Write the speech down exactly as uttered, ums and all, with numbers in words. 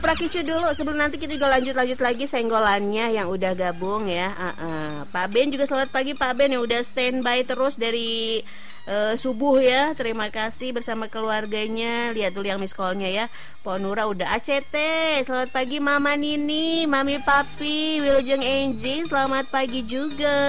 Prakicu dulu sebelum nanti kita juga lanjut-lanjut lagi senggolannya yang udah gabung ya. Uh-uh. Pak Ben juga selamat pagi Pak Ben yang udah standby terus dari uh, subuh ya. Terima kasih bersama keluarganya. Lihat dulu yang miss call-nya ya. Ponura udah A C T. Selamat pagi Mama Nini, Mami Papi, Wilujeng Enjing. Selamat pagi juga.